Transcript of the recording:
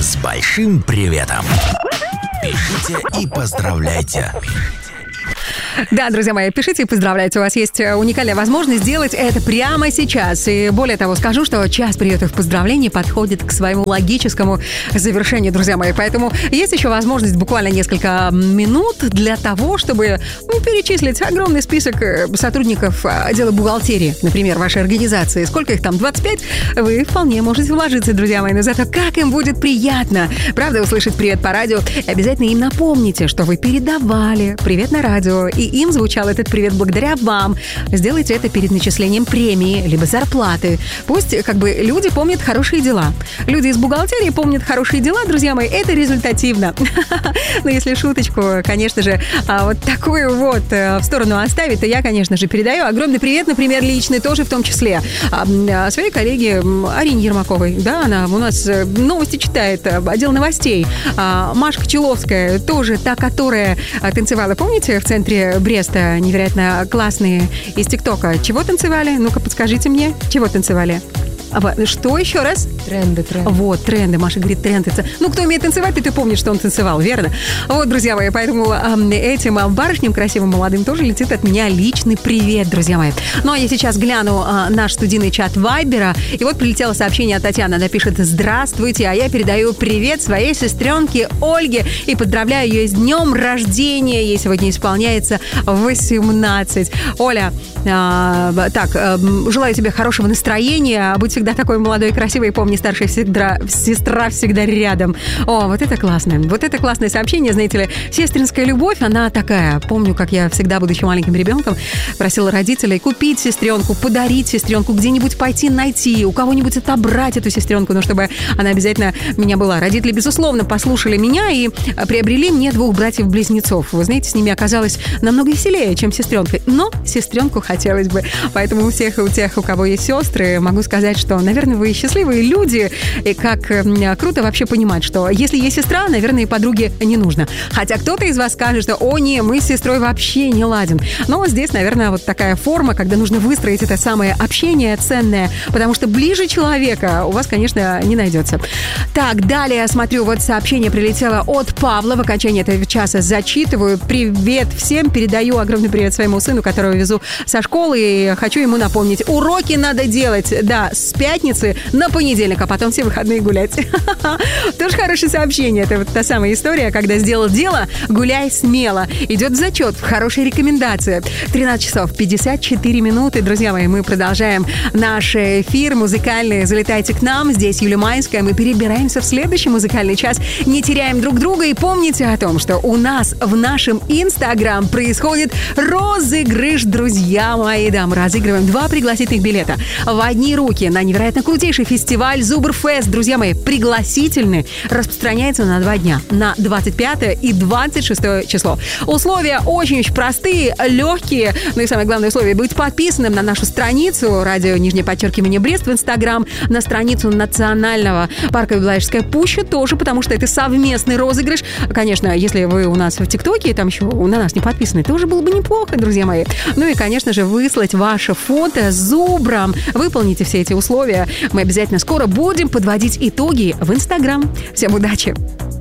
с большим приветом. Пишите и поздравляйте. Да, друзья мои, пишите и поздравляйте. У вас есть уникальная возможность сделать это прямо сейчас. И более того, скажу, что час приветов поздравлений подходит к своему логическому завершению, друзья мои. Поэтому есть еще возможность буквально несколько минут для того, чтобы перечислить огромный список сотрудников отдела бухгалтерии, например, вашей организации. Сколько их там? 25? Вы вполне можете вложиться, друзья мои. Но зато как им будет приятно, правда, услышать привет по радио. И обязательно им напомните, что вы передавали привет на радио, и им звучал этот привет благодаря вам. Сделайте это перед начислением премии, либо зарплаты. Пусть люди помнят хорошие дела. Люди из бухгалтерии помнят хорошие дела, друзья мои, это результативно. Но если шуточку, конечно же, вот такую вот в сторону оставить, то я, конечно же, передаю огромный привет, например, личный, тоже в том числе своей коллеге Арине Ермаковой. Да, она у нас новости читает, отдел новостей. Машка Человская, тоже та, которая танцевала, помните, в центре Бреста, невероятно классные из ТикТока. Чего танцевали? Ну-ка, подскажите мне. Чего танцевали? Что еще раз? Тренды. Вот, тренды. Маша говорит, тренды. Ну, кто умеет танцевать, ты помнишь, что он танцевал, верно? Вот, друзья мои, поэтому этим барышням красивым, молодым тоже летит от меня личный привет, друзья мои. Ну, а я сейчас гляну наш студийный чат Вайбера, и вот прилетело сообщение от Татьяны. Она пишет: здравствуйте, а я передаю привет своей сестренке Ольге и поздравляю ее с днем рождения. Ей сегодня исполняется 18. Оля, желаю тебе хорошего настроения, будь всегда такой молодой и красивый, и помни, старшая сестра всегда рядом. О, вот это классно. Вот это классное сообщение, знаете ли. Сестринская любовь, она такая. Помню, как я всегда, будучи маленьким ребенком, просила родителей купить сестренку, подарить сестренку, где-нибудь пойти найти, у кого-нибудь отобрать эту сестренку, но чтобы она обязательно у меня была. Родители, безусловно, послушали меня и приобрели мне 2 братьев-близнецов. Вы знаете, с ними оказалось намного веселее, чем с сестренкой. Но сестренку хотелось бы. Поэтому у тех, у кого есть сестры, могу сказать, что, наверное, вы счастливые люди, и как круто вообще понимать, что если есть сестра, наверное, и подруге не нужно. Хотя кто-то из вас скажет, что, о, не, мы с сестрой вообще не ладим. Но здесь, наверное, вот такая форма, когда нужно выстроить это самое общение ценное, потому что ближе человека у вас, конечно, не найдется. Так, далее, смотрю, вот сообщение прилетело от Павла. В окончании этого часа зачитываю. Привет всем, передаю огромный привет своему сыну, которого везу со школы, и хочу ему напомнить, уроки надо делать, да, с пятницы на понедельник, а потом все выходные гулять. Тоже хорошее сообщение. Это вот та самая история, когда сделал дело, гуляй смело. Идет в зачет, хорошая рекомендация. 13 часов 54 минуты. Друзья мои, мы продолжаем наш эфир музыкальный. Залетайте к нам. Здесь Юлия Майская. Мы перебираемся в следующий музыкальный час. Не теряем друг друга. И помните о том, что у нас в нашем Инстаграм происходит розыгрыш, друзья мои. Да, мы разыгрываем 2 пригласительных билета в одни руки на невероятно крутейший фестиваль Зубрфест. Друзья мои, пригласительный распространяется на 2 дня, на 25 и 26 число. Условия очень-очень простые, легкие. Ну и самое главное условие — быть подписанным на нашу страницу радио _ Брест в Инстаграм, на страницу Национального парка Беловежская пуща тоже, потому что это совместный розыгрыш. Конечно, если вы у нас в ТикТоке, там еще на нас не подписаны, тоже было бы неплохо, друзья мои. Ну и, конечно же, выслать ваше фото с зубром. Выполните все эти условия. Мы обязательно скоро будем подводить итоги в Инстаграм. Всем удачи!